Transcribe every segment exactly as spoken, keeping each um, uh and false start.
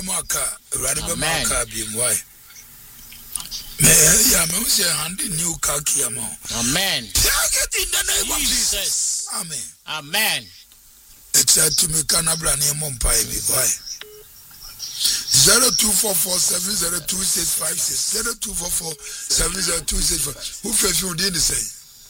Bemaka, Radabamaka, Bimway. May I say, hand in new khaki amount. Amen. Take it in the name of Jesus. Amen. Amen. It's a to me canabra name on pie. Why? Zero two four four seven zero two six five six zero two four four seven zero two six five. Who first you did say?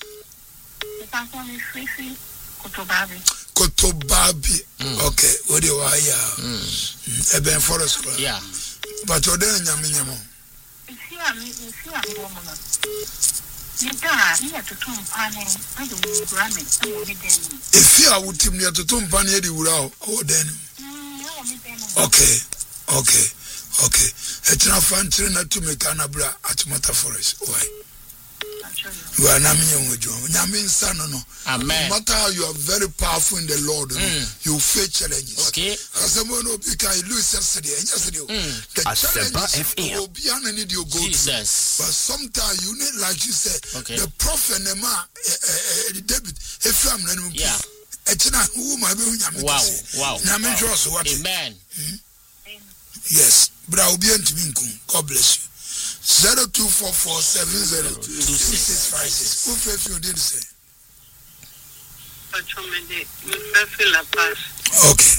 Kotobabi. Kotobabi. Okay. What do you want here? Eben Forest. Yeah. But you're there in Yaminyamo. If you are me, if you are a woman, you die, you have to turn panning. I don't run it. If you are with him, you have to turn panning. You will out. Oh, then. Okay. Okay. Okay. It's not fun to make an abra at Mata Forest. Why? You are not me with you. Amen. No matter how you are very powerful in the Lord, mm. you face challenges. Okay. As a man, you can lose yesterday and yesterday. The challenges will be underneath you go Jesus. But sometimes you need, like you said, okay. the prophet and the David, if I'm not yeah. Wow. Wow. wow. Amen. Hmm? Yes. God bless you. Zero two four four seven zero two six five six. Who faith you did say? Okay.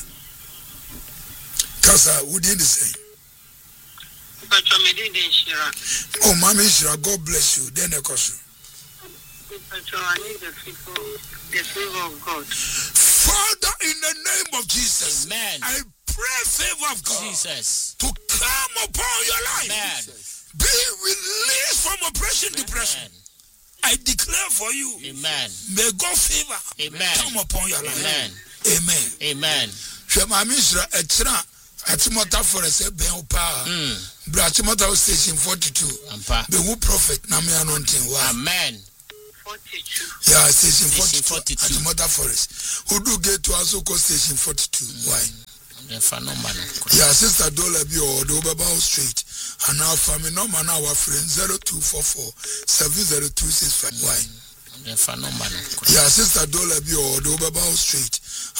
Kasa, who did say? Oh, Mama Ishira, God bless you. Then I cause you. I need the people, the favor of God. Father, in the name of Jesus, Amen. I pray favor of God Jesus. To come upon your life. Amen. Be released from oppression, Amen. Depression. I declare for you. Amen. May God favor Amen. Come upon your life. Amen. Amen. Amen. Shema Misra etra atimota forest be opa. Bratimota station forty-two. Be who prophet na me anointing. Amen. forty-two. Yeah, station forty-two. Atimota forest. Who do get to Asoko station forty-two. Why? Yeah, Sister Dola be or the Obabao Street. And now family no man our friend zero two four four seven zero two six five. Why? Yeah, Sister Dola be or the Obabao Street.